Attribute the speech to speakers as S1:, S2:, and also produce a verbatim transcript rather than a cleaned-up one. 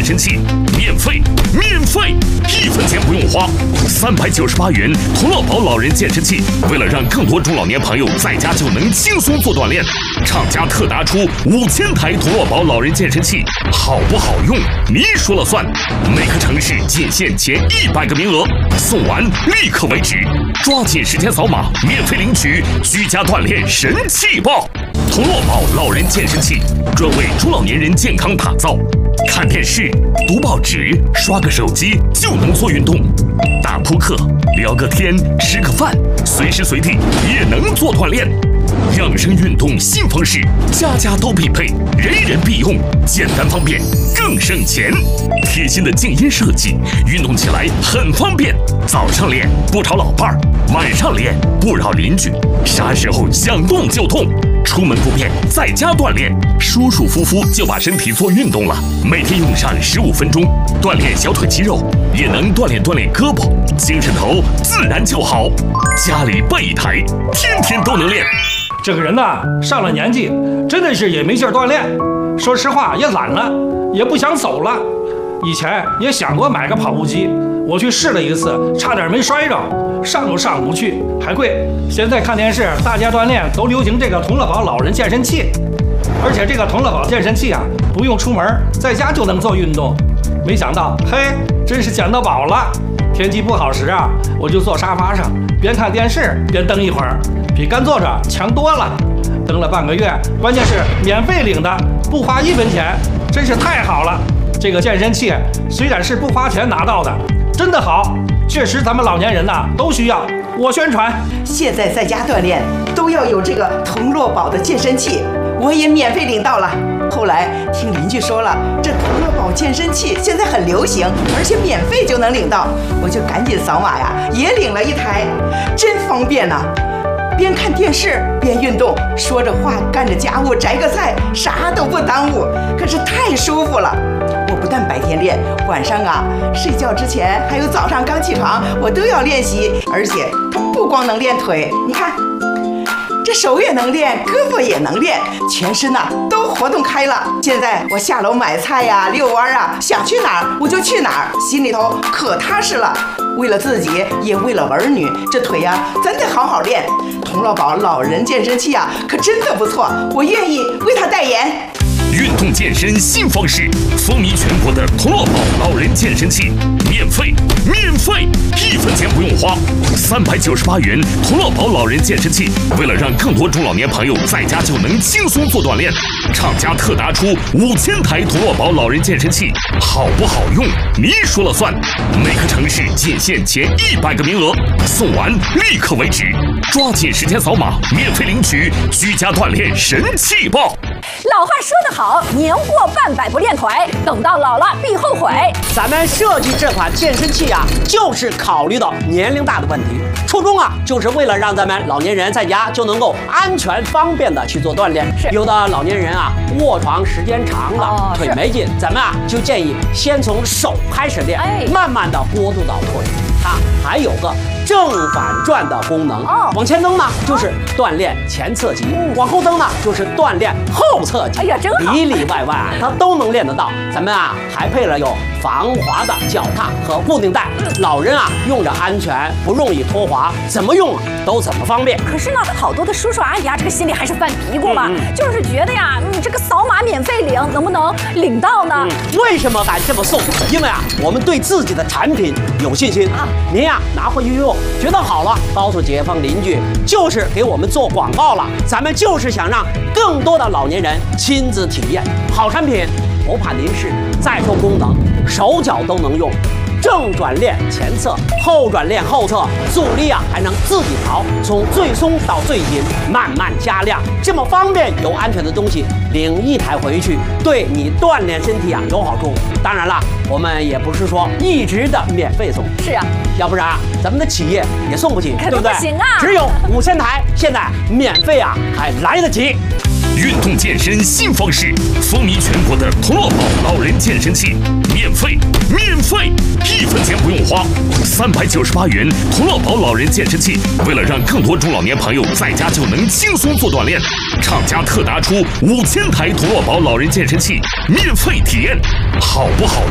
S1: 健身器，免费，免费，一分钱不用花，三百九十八元同乐宝老人健身器。为了让更多中老年朋友在家就能轻松做锻炼，厂家特打出五千台同乐宝老人健身器，好不好用你说了算。每个城市仅限前一百个名额，送完立刻为止，抓紧时间扫码，免费领取居家锻炼神器包。同乐宝老人健身器专为中老年人健康打造，看电视、读报纸、刷个手机就能做运动，打扑克、聊个天、吃个饭，随时随地也能做锻炼。养生运动新方式，家家都必备，人人必用，简单方便，更省钱。贴心的静音设计，运动起来很方便。早上练不吵老伴儿，晚上练不扰邻居，啥时候想动就动。出门不便，在家锻炼，舒舒服服就把身体做运动了。每天用上十五分钟，锻炼小腿肌肉，也能锻炼锻炼胳膊，精神头自然就好。家里备一台，天天都能练。
S2: 这个人呐，上了年纪，真的是也没劲儿锻炼。说实话，也懒了，也不想走了。以前也想过买个跑步机，我去试了一次，差点没摔着，上都上不去，还贵。现在看电视，大家锻炼都流行这个同乐宝老人健身器，而且这个同乐宝健身器啊，不用出门，在家就能做运动。没想到，嘿，真是捡到宝了。天气不好时啊，我就坐沙发上，边看电视边蹬一会儿，比干坐着强多了。蹬了半个月，关键是免费领的，不花一分钱，真是太好了。这个健身器虽然是不花钱拿到的，真的好，确实咱们老年人呐都需要。我宣传，
S3: 现在在家锻炼都要有这个同乐宝的健身器，我也免费领到了。后来听邻居说了，这同乐宝健身器现在很流行，而且免费就能领到，我就赶紧扫码呀，也领了一台，真方便呐、啊！边看电视边运动，说着话干着家务，摘个菜，啥都不耽误，可是太舒服了。我不但白天练，晚上啊睡觉之前还有早上刚起床，我都要练习，而且不光能练腿，你看。这手也能练，胳膊也能练，全身呐、啊、都活动开了。现在我下楼买菜呀、遛弯啊，想去哪儿我就去哪儿，心里头可踏实了。为了自己，也为了儿女，这腿呀、啊、真得好好练。同乐宝老人健身器啊，可真的不错，我愿意为他代言。
S1: 运动健身新方式，风靡全国的同乐宝老人健身器，免费，免费，一分钱不用花，三百九十八元同乐宝老人健身器。为了让更多中老年朋友在家就能轻松做锻炼，厂家特打出五千台同乐宝老人健身器，好不好用你说了算。每个城市仅限前一百个名额，送完立刻为止，抓紧时间扫码，免费领取居家锻炼神器包。
S4: 老话说得好，年过半百不练腿，等到老了必后悔。
S5: 咱们设计这款健身器啊，就是考虑到年龄大的问题，初衷啊，就是为了让咱们老年人在家就能够安全方便的去做锻炼。
S4: 是
S5: 有的老年人啊，卧床时间长了，
S4: 哦、
S5: 腿没劲，咱们啊就建议先从手开始练，哎、慢慢的过渡到腿。它还有个正反转的功能，哦、往前蹬呢就是锻炼前侧肌，嗯、往后蹬呢就是锻炼后侧肌。
S4: 哎呀，真好，
S5: 里里外外啊，它都能练得到。咱们啊还配了有防滑的脚踏和固定带，嗯、老人啊用着安全，不容易脱滑，怎么用都怎么方便。
S4: 可是呢，好多的叔叔阿姨啊，这个心里还是犯嘀咕嘛，嗯嗯、就是觉得呀，你这个扫码免费领，能不能领到呢？
S5: 嗯、为什么敢这么送？因为啊，我们对自己的产品有信心。啊您呀、啊、拿回去用，觉得好了，告诉街坊邻居，就是给我们做广告了。咱们就是想让更多的老年人亲自体验好产品，不怕您试。再说功能，手脚都能用。正转练前侧，后转练后侧，阻力啊还能自己调，从最松到最紧，慢慢加量，这么方便又安全的东西，领一台回去，对你锻炼身体啊有好处。当然了，我们也不是说一直的免费送，
S4: 是啊，
S5: 要不然啊咱们的企业也送不起，对不对？
S4: 不行啊，
S5: 只有五千台，现在免费啊还来得及。
S1: 运动健身新方式，风靡全国的同乐宝老人健身器，免费，免费，一分钱不用花，三百九十八元同乐宝老人健身器。为了让更多中老年朋友在家就能轻松做锻炼，厂家特打出五千台同乐宝老人健身器，免费体验，好不好